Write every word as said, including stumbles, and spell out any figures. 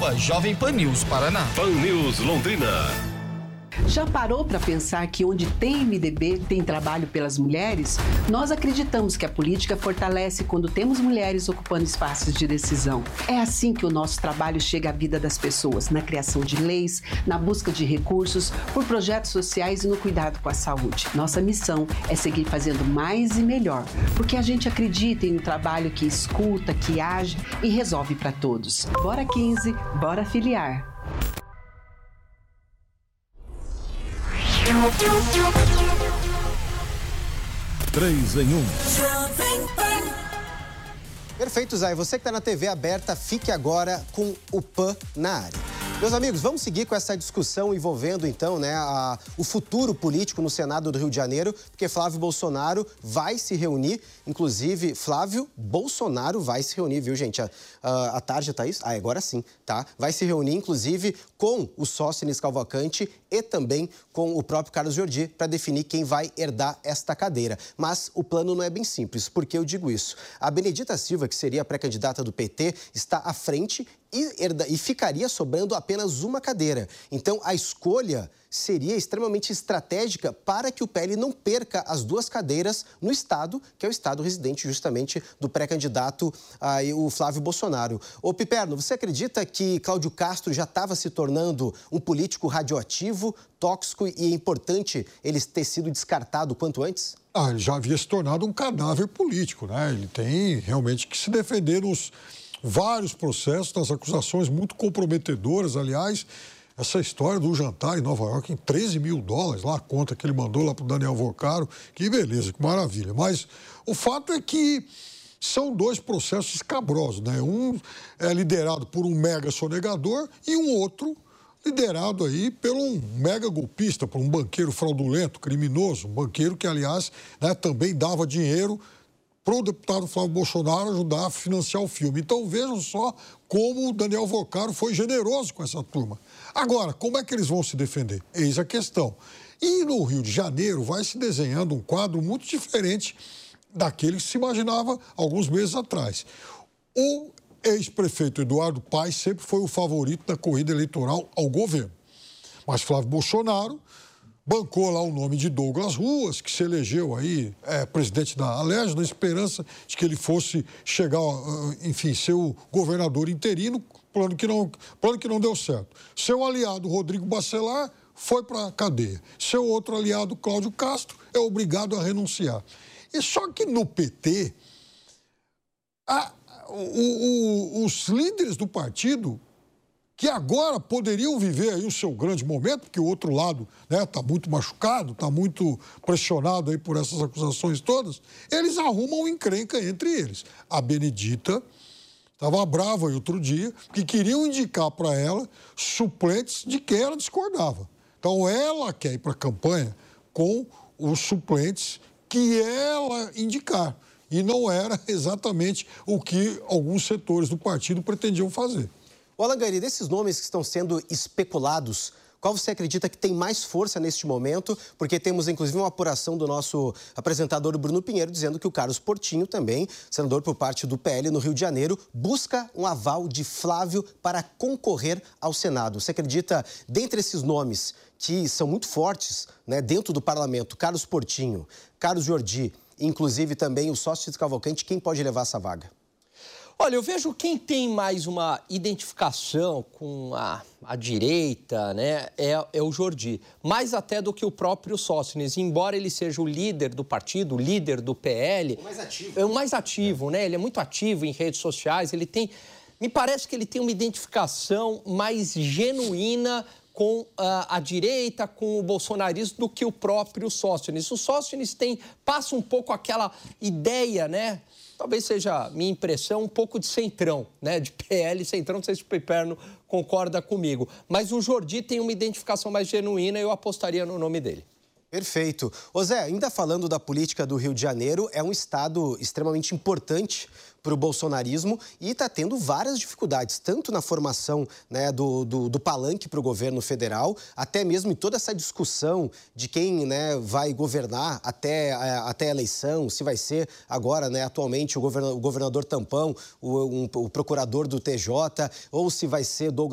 arroba Jovem Pan News Paraná. Pan News Londrina. Já parou para pensar que onde tem M D B tem trabalho pelas mulheres? Nós acreditamos que a política fortalece quando temos mulheres ocupando espaços de decisão. É assim que o nosso trabalho chega à vida das pessoas, na criação de leis, na busca de recursos, por projetos sociais e no cuidado com a saúde. Nossa missão é seguir fazendo mais e melhor, porque a gente acredita em um trabalho que escuta, que age e resolve para todos. Bora quinze, bora filiar. Três em um. Perfeito, Zay. Você que está na T V aberta, fique agora com o Pan na área. Meus amigos, vamos seguir com essa discussão envolvendo, então, né, a, o futuro político no Senado do Rio de Janeiro, porque Flávio Bolsonaro vai se reunir, inclusive, Flávio Bolsonaro vai se reunir, viu, gente? A, a, a tarde tá isso? Ah, agora sim, tá? Vai se reunir, inclusive, com o Sóstenes Cavalcante e também com o próprio Carlos Jordi para definir quem vai herdar esta cadeira. Mas o plano não é bem simples. Por que eu digo isso? A Benedita Silva, que seria a pré-candidata do P T, está à frente e, herda, e ficaria sobrando apenas uma cadeira. Então, a escolha seria extremamente estratégica para que o P L não perca as duas cadeiras no estado, que é o estado residente justamente do pré-candidato, uh, o Flávio Bolsonaro. Ô, Piperno, você acredita que Cláudio Castro já estava se tornando um político radioativo, tóxico, e é importante ele ter sido descartado quanto antes? Ah, ele já havia se tornado um cadáver político, né? Ele tem realmente que se defender nos vários processos, nas acusações muito comprometedoras, aliás. Essa história do jantar em Nova York em treze mil dólares, lá a conta que ele mandou lá para o Daniel Vocaro, que beleza, que maravilha. Mas o fato é que são dois processos escabrosos, né? Um é liderado por um mega sonegador e um outro liderado aí por um mega golpista, por um banqueiro fraudulento, criminoso, um banqueiro que, aliás, né, também dava dinheiro para o deputado Flávio Bolsonaro ajudar a financiar o filme. Então, vejam só como o Daniel Vocaro foi generoso com essa turma. Agora, como é que eles vão se defender? Eis a questão. E no Rio de Janeiro vai se desenhando um quadro muito diferente daquele que se imaginava alguns meses atrás. O ex-prefeito Eduardo Paes sempre foi o favorito da corrida eleitoral ao governo. Mas Flávio Bolsonaro bancou lá o nome de Douglas Ruas, que se elegeu aí é, presidente da Alerj, na esperança de que ele fosse chegar, enfim, ser o governador interino, plano que não, plano que não deu certo. Seu aliado, Rodrigo Bacelar, foi para a cadeia. Seu outro aliado, Cláudio Castro, é obrigado a renunciar. E só que no P T, a, o, o, os líderes do partido, que agora poderiam viver aí o seu grande momento, porque o outro lado está, né, muito machucado, está muito pressionado aí por essas acusações todas, eles arrumam encrenca entre eles. A Benedita estava brava aí outro dia, que queriam indicar para ela suplentes de quem ela discordava. Então, ela quer ir para a campanha com os suplentes que ela indicar. E não era exatamente o que alguns setores do partido pretendiam fazer. O Alan Gari, desses nomes que estão sendo especulados, qual você acredita que tem mais força neste momento? Porque temos, inclusive, uma apuração do nosso apresentador Bruno Pinheiro dizendo que o Carlos Portinho, também senador por parte do P L no Rio de Janeiro, busca um aval de Flávio para concorrer ao Senado. Você acredita, dentre esses nomes que são muito fortes, né, dentro do parlamento, Carlos Portinho, Carlos Jordi, inclusive também o Sóstenes Cavalcante, quem pode levar essa vaga? Olha, eu vejo quem tem mais uma identificação com a, a direita, né, é, é o Jordi. Mais até do que o próprio Sóstenes. Embora ele seja o líder do partido, o líder do P L... O mais ativo. É o mais ativo, né? Ele é muito ativo em redes sociais, ele tem... Me parece que ele tem uma identificação mais genuína com uh, a direita, com o bolsonarismo, do que o próprio Sóstenes. O Sóstenes tem, passa um pouco aquela ideia, né? Talvez seja minha impressão, um pouco de centrão, né? De P L centrão, não sei se o Piperno concorda comigo. Mas o Jordi tem uma identificação mais genuína e eu apostaria no nome dele. Perfeito. Ô Zé, ainda falando da política do Rio de Janeiro, é um estado extremamente importante para o bolsonarismo e está tendo várias dificuldades, tanto na formação, né, do, do, do palanque para o governo federal, até mesmo em toda essa discussão de quem, né, vai governar até, até a eleição, se vai ser agora, né, atualmente, o governador, o governador Tampão, o, um, o procurador do T J, ou se vai ser Douglas